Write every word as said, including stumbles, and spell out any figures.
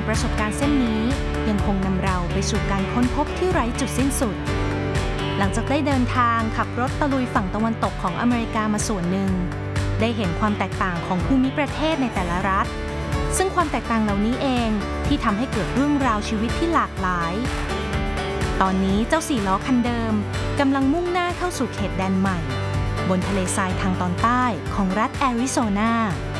งประสบการณ์เส้นนี้ยังคงนำเราไปสู่การค้นพบที่ไร้จุดสิ้นสุดหลังจากได้เดินทางขับรถตะลุยฝั่งตะวันตกของอเมริกามาส่วนหนึ่งได้เห็นความแตกต่างของภูมิประเทศในแต่ละรัฐซึ่งความแตกต่างเหล่านี้เองที่ทำให้เกิดเรื่องราวชีวิตที่หลากหลายตอนนี้เจ้าสี่ล้อคันเดิมกำลังมุ่งหน้าเข้าสู่เขตแดนใหม่บนทะเลทรายทางตอนใต้ของรัฐแอริโซนา